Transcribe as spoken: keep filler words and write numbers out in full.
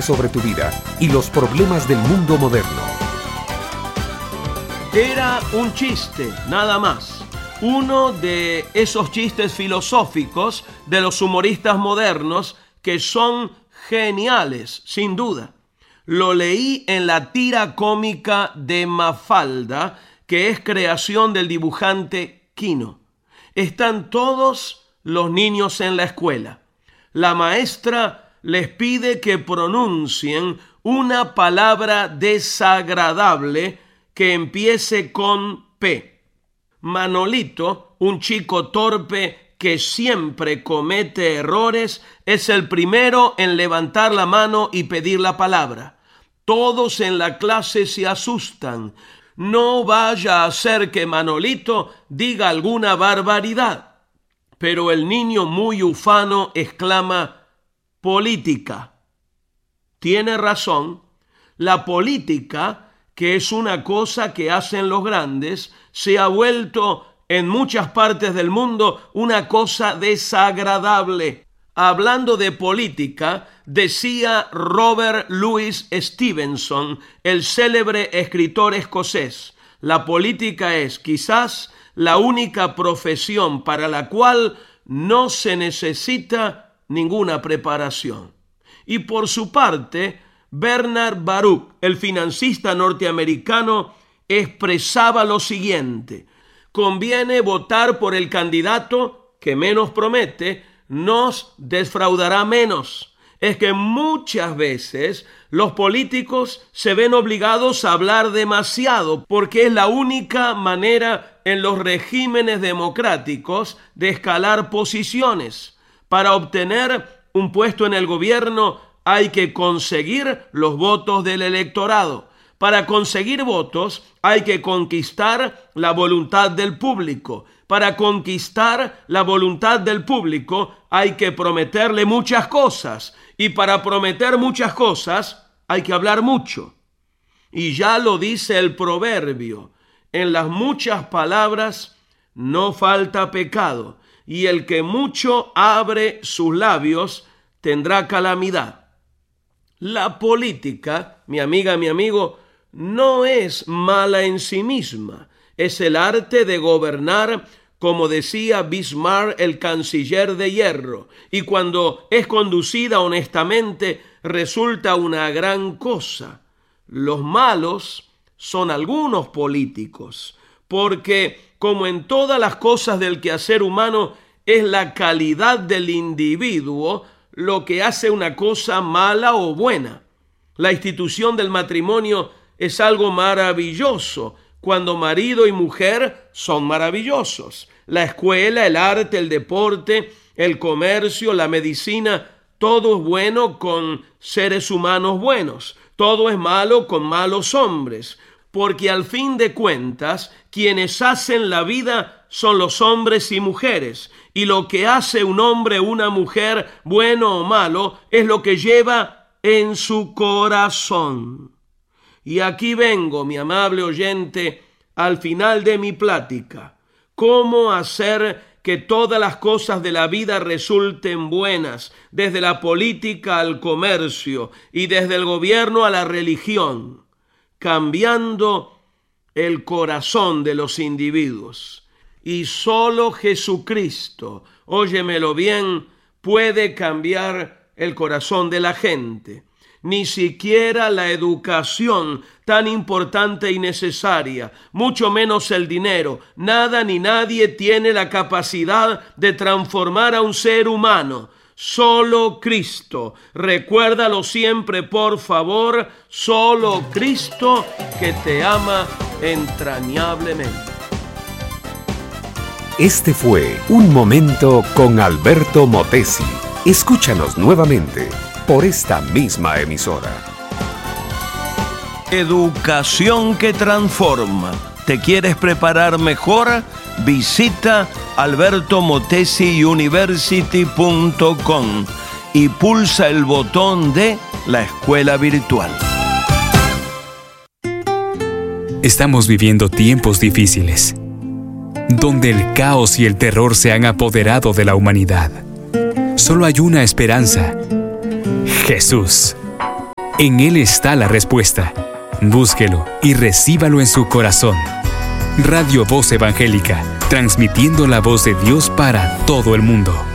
sobre tu vida y los problemas del mundo moderno. Era un chiste, nada más. Uno de esos chistes filosóficos de los humoristas modernos que son geniales, sin duda. Lo leí en la tira cómica de Mafalda, que es creación del dibujante Quino. Están todos los niños en la escuela. La maestra les pide que pronuncien una palabra desagradable que empiece con P. Manolito, un chico torpe que siempre comete errores, es el primero en levantar la mano y pedir la palabra. Todos en la clase se asustan. No vaya a ser que Manolito diga alguna barbaridad. Pero el niño muy ufano exclama: política. Tiene razón. La política, que es una cosa que hacen los grandes, se ha vuelto en muchas partes del mundo una cosa desagradable. Hablando de política, decía Robert Louis Stevenson, el célebre escritor escocés: la política es quizás la única profesión para la cual no se necesita ninguna preparación. Y por su parte, Bernard Baruch, el financista norteamericano, expresaba lo siguiente: conviene votar por el candidato que menos promete, nos defraudará menos. Es que muchas veces los políticos se ven obligados a hablar demasiado porque es la única manera en los regímenes democráticos de escalar posiciones. Para obtener un puesto en el gobierno hay que conseguir los votos del electorado. Para conseguir votos hay que conquistar la voluntad del público. Para conquistar la voluntad del público hay que prometerle muchas cosas. Y para prometer muchas cosas hay que hablar mucho. Y ya lo dice el proverbio: en las muchas palabras no falta pecado, y el que mucho abre sus labios tendrá calamidad. La política, mi amiga, mi amigo, no es mala en sí misma. Es el arte de gobernar, como decía Bismarck, el canciller de hierro, y cuando es conducida honestamente resulta una gran cosa. Los malos son algunos políticos, porque como en todas las cosas del quehacer humano, es la calidad del individuo lo que hace una cosa mala o buena. La institución del matrimonio es algo maravilloso cuando marido y mujer son maravillosos. La escuela, el arte, el deporte, el comercio, la medicina, todo es bueno con seres humanos buenos. Todo es malo con malos hombres. Porque al fin de cuentas, quienes hacen la vida son los hombres y mujeres. Y lo que hace un hombre o una mujer, bueno o malo, es lo que lleva en su corazón. Y aquí vengo, mi amable oyente, al final de mi plática. ¿Cómo hacer que todas las cosas de la vida resulten buenas, desde la política al comercio y desde el gobierno a la religión? Cambiando el corazón de los individuos. Y solo Jesucristo, óyemelo bien, puede cambiar el corazón de la gente. Ni siquiera la educación tan importante y necesaria, mucho menos el dinero, nada ni nadie tiene la capacidad de transformar a un ser humano. Solo Cristo. Recuérdalo siempre, por favor. Solo Cristo, que te ama entrañablemente. Este fue Un Momento con Alberto Motesi. Escúchanos nuevamente por esta misma emisora. Educación que transforma. ¿Te quieres preparar mejor? Visita alberto motesi university punto com y pulsa el botón de la escuela virtual. Estamos viviendo tiempos difíciles, donde el caos y el terror se han apoderado de la humanidad. Solo hay una esperanza: Jesús. En Él está la respuesta. Búsquelo y recíbalo en su corazón. Radio Voz Evangélica, transmitiendo la voz de Dios para todo el mundo.